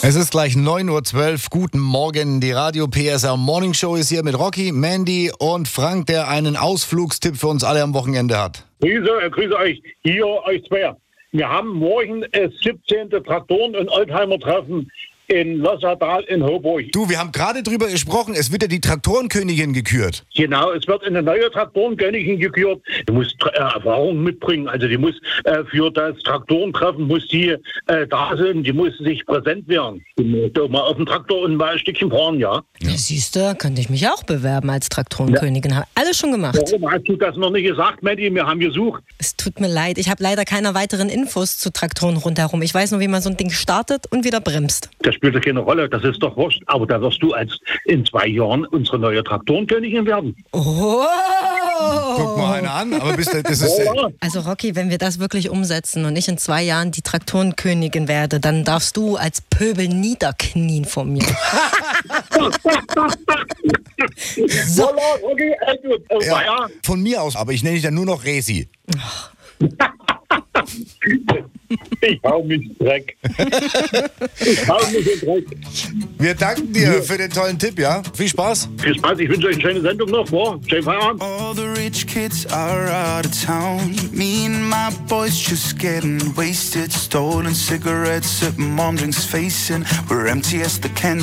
Es ist gleich 9.12 Uhr. Guten Morgen. Die Radio PSR Morning Show ist hier mit Rocky, Mandy und Frank, der einen Ausflugstipp für uns alle am Wochenende hat. Grüße euch, hier euch zwei. Wir haben morgen das 17. Traktoren- und Oldtimer-Treffen in Lossadal in Hoburg. Du, wir haben gerade drüber gesprochen, es wird ja die Traktorenkönigin gekürt. Genau, es wird eine neue Traktorenkönigin gekürt. Die muss Erfahrung mitbringen, also die muss für das Traktorentreffen muss die da sein, die muss sich präsent werden. Die muss doch mal auf dem Traktor und mal ein Stückchen fahren, ja. Ja, siehst du, könnte ich mich auch bewerben als Traktorenkönigin. Habe alles schon gemacht. Warum hast du das noch nicht gesagt, Matti? Wir haben gesucht. Es tut mir leid, ich habe leider keine weiteren Infos zu Traktoren rundherum. Ich weiß nur, wie man so ein Ding startet und wieder bremst. Das spielt doch keine Rolle, das ist doch wurscht. Aber da wirst du in 2 Jahren unsere neue Traktorenkönigin werden. Oh! Guck mal einer an, aber das ist... Also Rocky, wenn wir das wirklich umsetzen und ich in 2 Jahren die Traktorenkönigin werde, dann darfst du als Pöbel niederknien vor mir. So. Okay, Ja, von mir aus, aber ich nenne dich dann nur noch Resi. Ich hau mich Dreck. Wir danken dir für den tollen Tipp, ja? Viel Spaß. Viel Spaß, ich wünsche euch eine schöne Sendung noch. Schönen Feierabend. All the rich kids are out of town. Me and my boys just getting wasted. Stolen cigarettes at mom drinks facing. We're empty as the cans.